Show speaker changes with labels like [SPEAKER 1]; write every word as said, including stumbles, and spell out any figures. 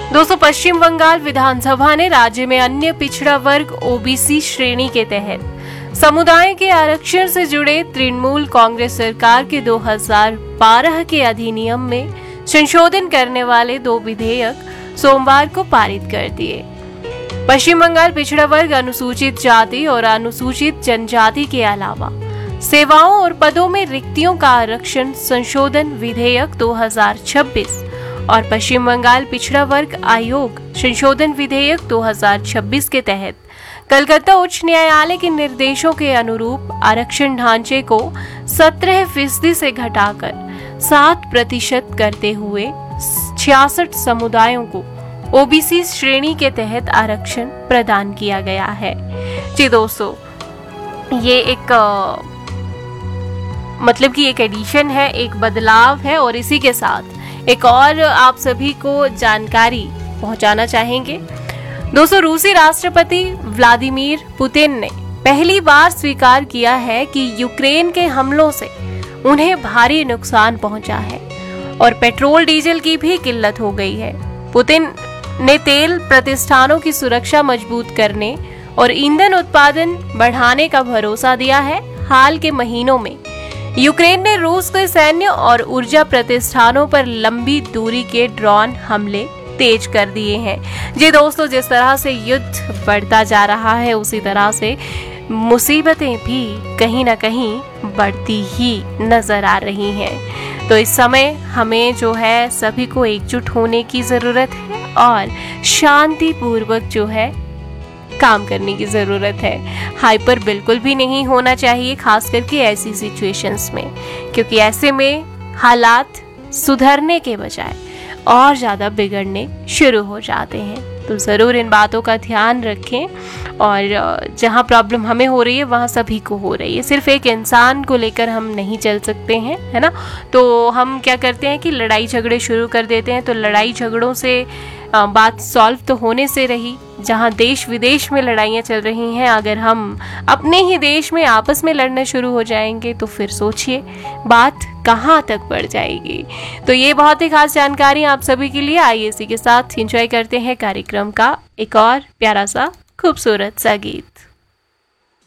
[SPEAKER 1] दोस्तों, पश्चिम बंगाल विधानसभा ने राज्य में अन्य पिछड़ा वर्ग ओबीसी श्रेणी के तहत समुदाय के आरक्षण से जुड़े तृणमूल कांग्रेस सरकार के दो हज़ार बारह के अधिनियम में संशोधन करने वाले दो विधेयक सोमवार को पारित कर दिए। पश्चिम बंगाल पिछड़ा वर्ग, अनुसूचित जाति और अनुसूचित जनजाति के अलावा सेवाओं और पदों में रिक्तियों का आरक्षण संशोधन विधेयक दो हज़ार छब्बीस और पश्चिम बंगाल पिछड़ा वर्ग आयोग संशोधन विधेयक दो हज़ार छब्बीस के तहत कलकत्ता उच्च न्यायालय के निर्देशों के अनुरूप आरक्षण ढांचे को सत्रह फीसदी से घटाकर सात प्रतिशत करते हुए छियासठ समुदायों को ओबीसी श्रेणी के तहत आरक्षण प्रदान किया गया है। जी दोस्तों, ये एक आ, मतलब कि एक एडिशन है, एक बदलाव है और इसी के साथ एक और आप सभी को जानकारी पहुंचाना चाहेंगे। दोस्तों, रूसी राष्ट्रपति व्लादिमीर पुतिन ने पहली बार स्वीकार किया है कि यूक्रेन के हमलों से उन्हें भारी नुकसान पहुंचा है और पेट्रोल डीजल की भी किल्लत हो गई है। पुतिन ने तेल प्रतिष्ठानों की सुरक्षा मजबूत करने और ईंधन उत्पादन बढ़ाने का भरोसा दिया है। हाल के महीनों में यूक्रेन ने रूस के सैन्य और ऊर्जा प्रतिष्ठानों पर लंबी दूरी के ड्रोन हमले तेज कर दिए हैं। जी दोस्तों, जिस तरह से युद्ध बढ़ता जा रहा है उसी तरह से मुसीबतें भी कहीं ना कहीं बढ़ती ही नजर आ रही हैं। तो इस समय हमें जो है सभी को एकजुट होने की जरूरत है और शांति पूर्वक जो है काम करने की जरूरत है। हाइपर बिल्कुल भी नहीं होना चाहिए, खास करके ऐसी सिचुएशंस में, क्योंकि ऐसे में हालात सुधरने के बजाय और ज्यादा बिगड़ने शुरू हो जाते हैं। तो जरूर इन बातों का ध्यान रखें और जहां प्रॉब्लम हमें हो रही है वहां सभी को हो रही है। सिर्फ एक इंसान को लेकर हम नहीं चल सकते हैं, है ना। तो हम क्या करते हैं कि लड़ाई झगड़े शुरू कर देते हैं। तो लड़ाई झगड़ों से बात सॉल्व तो होने से रही। जहां देश विदेश में लड़ाइयाँ चल रही हैं, अगर हम अपने ही देश में आपस में लड़ना शुरू हो जाएंगे तो फिर सोचिए बात कहाँ तक बढ़ जाएगी। तो ये बहुत ही खास जानकारी आप सभी के लिए। आइए इसी के साथ एंजॉय करते हैं कार्यक्रम का एक और प्यारा सा खूबसूरत सा गीत।